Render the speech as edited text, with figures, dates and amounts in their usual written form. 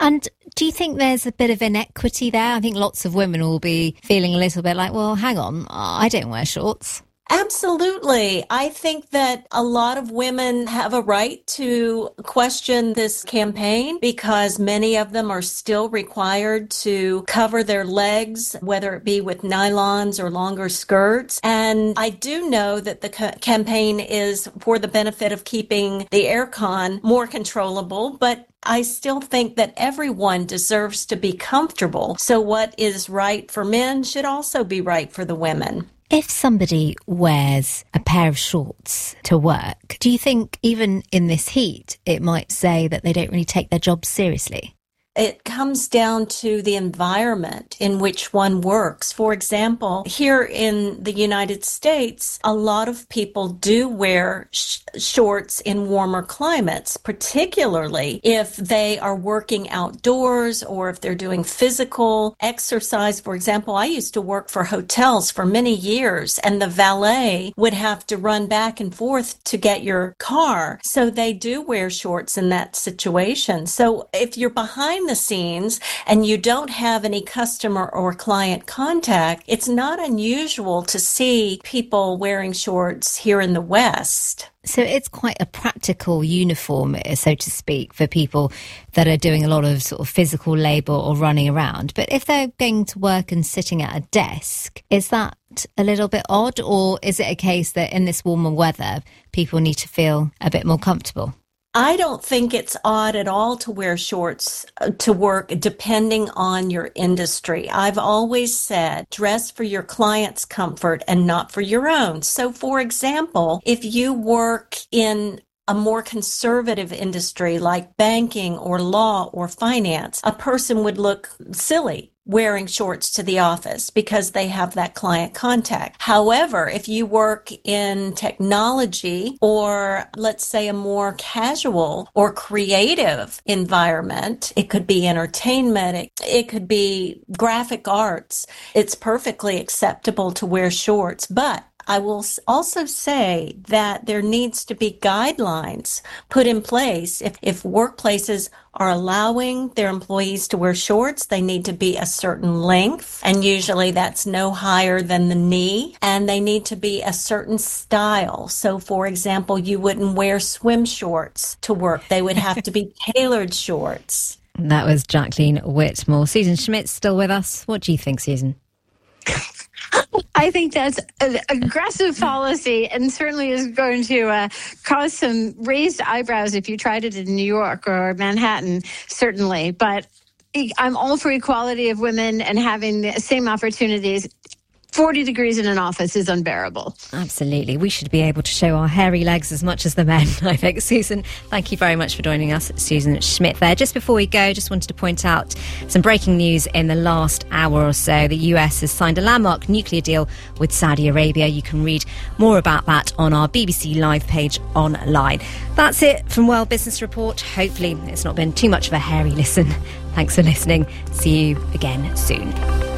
And do you think there's a bit of inequity there? I think lots of women will be feeling a little bit like, well, hang on, I don't wear shorts. Absolutely. I think that a lot of women have a right to question this campaign because many of them are still required to cover their legs, whether it be with nylons or longer skirts. And I do know that the campaign is for the benefit of keeping the aircon more controllable, but I still think that everyone deserves to be comfortable. So what is right for men should also be right for the women. If somebody wears a pair of shorts to work, do you think even in this heat, it might say that they don't really take their job seriously? It comes down to the environment in which one works. For example, here in the United States, a lot of people do wear shorts in warmer climates, particularly if they are working outdoors or if they're doing physical exercise. For example, I used to work for hotels for many years, and the valet would have to run back and forth to get your car. So they do wear shorts in that situation. So if you're behind the scenes and you don't have any customer or client contact, it's not unusual to see people wearing shorts here in the West. So it's quite a practical uniform, so to speak, for people that are doing a lot of sort of physical labour or running around. But if they're going to work and sitting at a desk, is that a little bit odd, or is it a case that in this warmer weather, people need to feel a bit more comfortable? I don't think it's odd at all to wear shorts to work, depending on your industry. I've always said, dress for your client's comfort and not for your own. So, for example, if you work in a more conservative industry like banking or law or finance, a person would look silly wearing shorts to the office because they have that client contact. However, if you work in technology or let's say a more casual or creative environment, it could be entertainment, it could be graphic arts, it's perfectly acceptable to wear shorts. But I will also say that there needs to be guidelines put in place. If workplaces are allowing their employees to wear shorts, they need to be a certain length, and usually that's no higher than the knee, and they need to be a certain style. So, for example, you wouldn't wear swim shorts to work. They would have to be tailored shorts. That was Jacqueline Whitmore. Susan Schmidt's still with us. What do you think, Susan? I think that's an aggressive policy and certainly is going to cause some raised eyebrows if you tried it in New York or Manhattan, certainly. But I'm all for equality of women and having the same opportunities. 40 degrees in an office is unbearable. Absolutely. We should be able to show our hairy legs as much as the men, I think. Susan, thank you very much for joining us. Susan Schmidt there. Just before we go, just wanted to point out some breaking news in the last hour or so. The US has signed a landmark nuclear deal with Saudi Arabia. You can read more about that on our BBC Live page online. That's it from World Business Report. Hopefully it's not been too much of a hairy listen. Thanks for listening. See you again soon.